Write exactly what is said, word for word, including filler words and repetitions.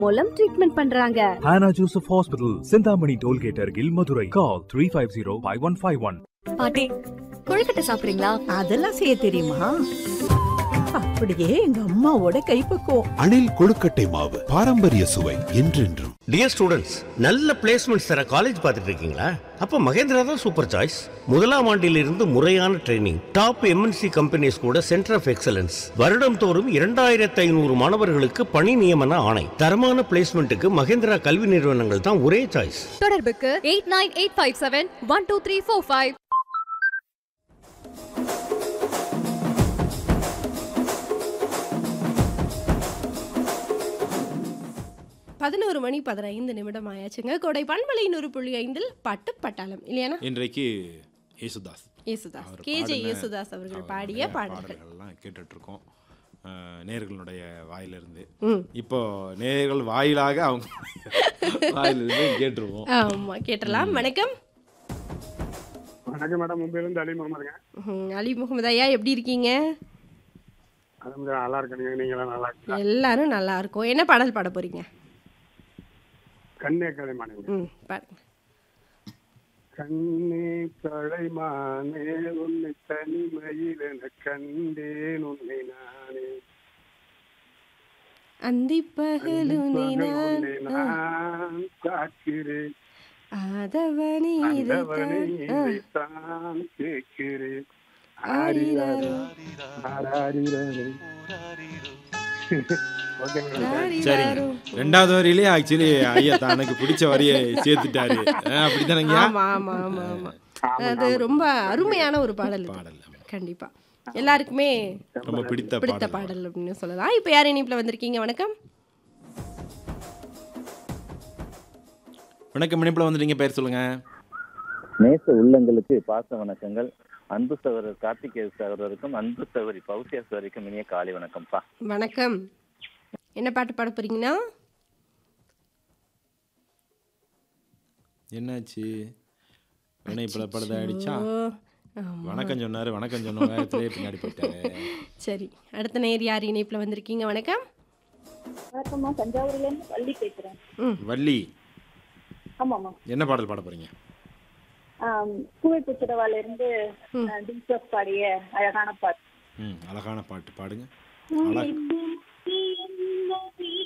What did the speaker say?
மூலம் ட்ரீட்மெண்ட் பண்றாங்க. Hannah Joseph Hospital, Sindhamani Tollgate அருகில் Madurai. Call three five zero five one five one. பாட்டி, கொழுக்கட்டை சாப்பிடுறீங்களா? அதெல்லாம் செய்ய தெரியுமா? அப்படியே எங்க அம்மாவோட கைப்பக்குவம். அணில் கொழுக்கட்டை மாவு, பாரம்பரிய சுவை என்றென்றும். டியர் ஸ்டூடெண்ட்ஸ், நல்ல பிளேஸ்மெண்ட்ஸ் தர காலேஜ் பார்த்துட்டு இருக்கீங்களா? அப்ப மகேந்திரா தான் சூப்பர் சாய்ஸ். முதலாம் ஆண்டிலிருந்து முறையான ட்ரைனிங், டாப் எம்என்சி கம்பெனிஸ் கூட சென்டர் ஆஃப் எக்ஸலன்ஸ், வருடம் தோறும் இரண்டாயிரத்தி ஐநூறு மாணவர்களுக்கு பணி நியமன ஆணை. தரமான பிளேஸ்மெண்ட்டுக்கு மகேந்திரா கல்வி நிறுவனங்கள் தான் ஒரே சாய்ஸ். தொடர்புக்கு eight nine eight five seven one two three four five. பதினோரு மணி பதினைந்து நிமிடம் ஆயாச்சுங்க. கோடை பண்பலை நூறு புள்ளி ஐந்தில் பட்டு பட்டாளம் இல்லையா? இன்றைக்கு யேசுதாஸ் யேசுதாஸ் கேஜே யேசுதாஸ் அவர்கள் பாடிய பாடல்கள்லாம் கேட்டுட்டு இருக்கோம் நேயர்களுடைய வாயிலிருந்து. இப்போ நேயர்கள் வாயிலாக அவங்க வாயிலிருந்து கேட்டுருவோம். ஆமா, கேட்டலாம். வணக்கம். வணக்கம் மேடம், மும்பையிலிருந்து அலி முகமதுங்க. அலி முகமது ஐயா, எப்படி இருக்கீங்க? நல்லா இருக்கீங்க, நீங்க நல்லா இருக்கீங்க? எல்லாரும் நல்லா இருக்கும். என்ன பாடல் பாட போறீங்க? கண்ணே கலைமானே. ம், பாருங்க. கண்ணே கலைமானே, உன்னை தனிமையில் என கண்டேன் உன்னை நானே, அந்திப்பகலுனை நான் காக்கிறேன், ஆதவனே இதைத்தான் கேட்கிறேன். ஆரிராரோ ஆரிராரோ. சரிங்க, ரெண்டாவது வரியிலே ஆக்சுவலி ஐயா தனக்கு பிடிச்ச வரியை சேர்த்துட்டாரு. அப்படித்தானங்க? ஆமா ஆமா ஆமா ஆமா, அது ரொம்ப அருமையான ஒரு பாடல். பாடல் கண்டிப்பா எல்லாருக்குமே ரொம்ப பிடித்த பிடித்த பாடல் அப்படின்னு சொல்லலாம். இப்போ யார் இணைப்புல வந்திருக்கீங்க? வணக்கம். வணக்கம், இணைப்புல வந்துட்டீங்க, பேர் சொல்லுங்க. நேச உள்ளங்களுக்கு பாச வணக்கங்கள். அன்பு சகோதரர் கார்த்திகேய சகோதரருக்கும் அன்பு சகோதரி பௌசியா சகோதரிக்கும் இனிய காலை வணக்கம்ப்பா. வணக்கம். என்ன பாட்டு பாட போறீங்கன்னா? என்னாச்சு? இணைப்புல படுதா அடிச்சா? வணக்கம் சொன்னாரு, வணக்கம் சொன்ன நேரத்திலே பின்னாடி போயிட்டாரு. சரி, அடுத்த நேர் யார் இணைப்புல வந்திருக்கீங்க? வணக்கம். வணக்கம்மா, தஞ்சாவூர்ல இருந்து வள்ளி பேசுறேன். வள்ளி, ஆமாம்மா. என்ன பாடல் பாட போறீங்க? பூவை புத்திரவால இருந்து டிஜோஸ் பாடிய அழகான பாட்டு. ம், அழகான பாட்டு பாடுங்க.